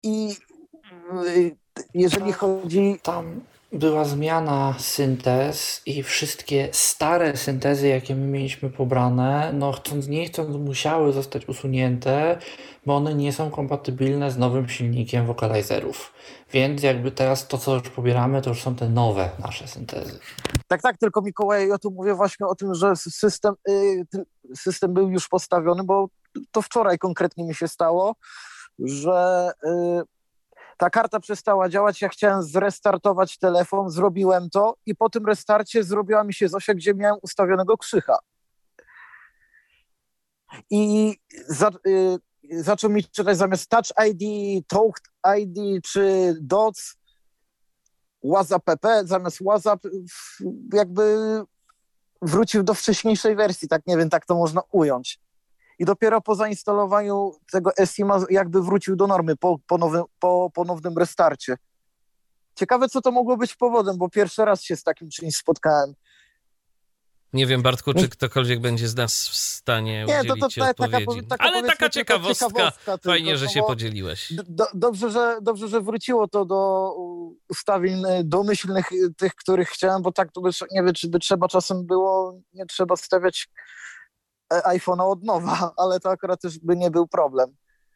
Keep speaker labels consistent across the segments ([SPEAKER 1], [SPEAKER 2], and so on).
[SPEAKER 1] I jeżeli chodzi...
[SPEAKER 2] Tam była zmiana syntez i wszystkie stare syntezy, jakie my mieliśmy pobrane, no chcąc nie chcąc, musiały zostać usunięte, bo one nie są kompatybilne z nowym silnikiem wokalizerów. Więc jakby teraz to, co już pobieramy, to już są te nowe nasze syntezy.
[SPEAKER 1] Tak, tylko Mikołaj, ja tu mówię właśnie o tym, że system był już postawiony, bo to wczoraj konkretnie mi się stało, że ta karta przestała działać, ja chciałem zrestartować telefon, zrobiłem to i po tym restarcie zrobiła mi się Zosia, gdzie miałem ustawionego Krzycha. I zaczął mi czytać zamiast Touch ID, Talk ID czy DOC, WhatsApp PP, zamiast WhatsApp jakby wrócił do wcześniejszej wersji, tak nie wiem, tak to można ująć. I dopiero po zainstalowaniu tego SIM-a jakby wrócił do normy po ponownym restarcie. Ciekawe, co to mogło być powodem, bo pierwszy raz się z takim czymś spotkałem.
[SPEAKER 3] Nie wiem, Bartku, czy ktokolwiek będzie z nas w stanie udzielić ci odpowiedzi. Ale taka ciekawostka. Fajnie, że się podzieliłeś.
[SPEAKER 1] Dobrze, że wróciło to do ustawień domyślnych, tych, których chciałem, bo tak to nie wiem, czy by trzeba czasem było, nie trzeba stawiać iPhone'a od nowa, ale to akurat też by nie był problem.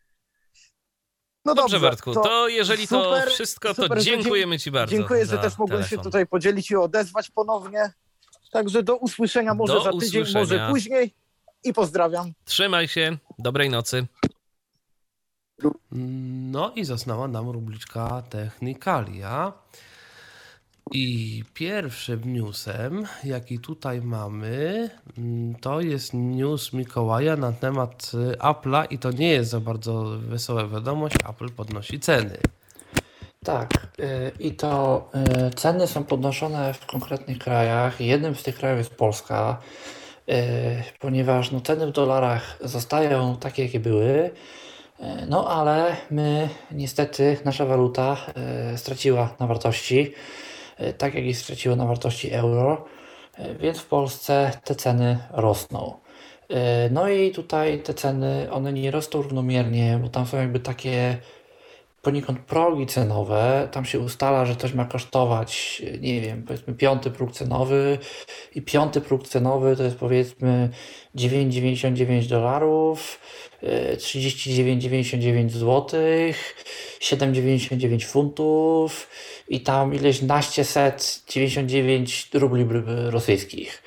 [SPEAKER 1] No
[SPEAKER 3] dobrze, Bartku, to jeżeli to wszystko, to dziękujemy ci bardzo.
[SPEAKER 1] Dziękuję, że też mogłem się tutaj podzielić i odezwać ponownie. Także do usłyszenia może za tydzień, może później i pozdrawiam.
[SPEAKER 3] Trzymaj się, dobrej nocy.
[SPEAKER 4] No i zasnęła nam rubriczka Technikalia. I pierwszym newsem, jaki tutaj mamy, to jest news Mikołaja na temat Apple'a i to nie jest za bardzo wesoła wiadomość, Apple podnosi ceny.
[SPEAKER 2] Tak, i to ceny są podnoszone w konkretnych krajach. Jednym z tych krajów jest Polska, ponieważ no, ceny w dolarach zostają takie, jakie były, no ale my niestety, nasza waluta straciła na wartości, tak jak i straciło na wartości euro, więc w Polsce te ceny rosną. No i tutaj te ceny, one nie rosną równomiernie, bo tam są jakby takie poniekąd progi cenowe, tam się ustala, że coś ma kosztować, nie wiem, powiedzmy 5. próg cenowy i 5. próg cenowy to jest powiedzmy $9,99, 39,99 zł, 7,99 funtów i tam ileś naście 99 rubli rosyjskich.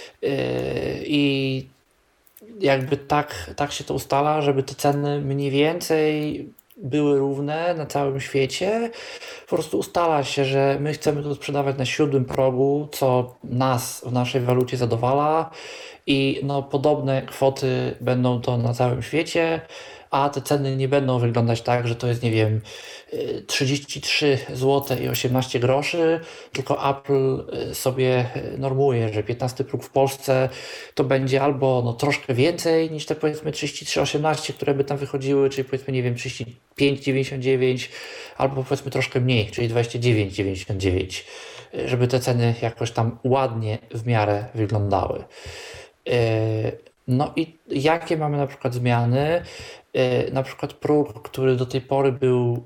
[SPEAKER 2] I jakby tak się to ustala, żeby te ceny mniej więcej były równe na całym świecie. Po prostu ustala się, że my chcemy to sprzedawać na 7. progu, co nas w naszej walucie zadowala i no, podobne kwoty będą to na całym świecie, a te ceny nie będą wyglądać tak, że to jest, nie wiem, 33 zł i 18 groszy, tylko Apple sobie normuje, że 15 próg w Polsce to będzie albo no, troszkę więcej niż te powiedzmy 33,18, które by tam wychodziły, czyli powiedzmy, nie wiem, 35,99 albo powiedzmy troszkę mniej, czyli 29,99, żeby te ceny jakoś tam ładnie w miarę wyglądały. No i jakie mamy na przykład zmiany? Na przykład próg, który do tej pory był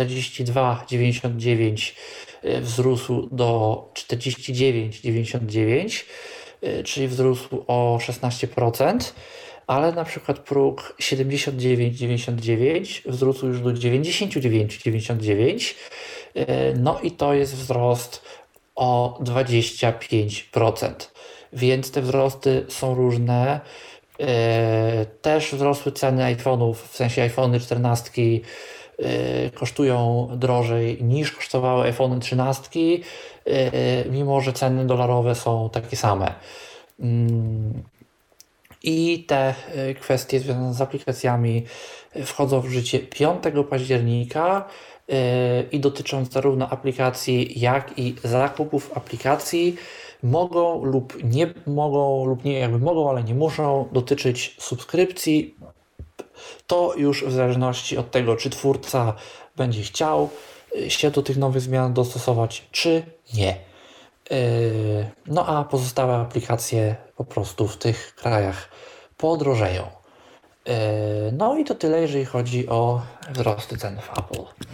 [SPEAKER 2] 42,99 wzrósł do 49,99, czyli wzrósł o 16%, ale na przykład próg 79,99 wzrósł już do 99,99, no i to jest wzrost o 25%, więc te wzrosty są różne. Też wzrosły ceny iPhone'ów, w sensie iPhony 14 kosztują drożej niż kosztowały iPhony 13, mimo że ceny dolarowe są takie same. I te kwestie związane z aplikacjami wchodzą w życie 5 października i dotyczą zarówno aplikacji, jak i zakupów aplikacji. Mogą lub nie mogą, lub nie, jakby mogą, ale nie muszą dotyczyć subskrypcji. To już w zależności od tego, czy twórca będzie chciał się do tych nowych zmian dostosować, czy nie. No a pozostałe aplikacje po prostu w tych krajach podrożeją. No i to tyle, jeżeli chodzi o wzrosty cen w Apple.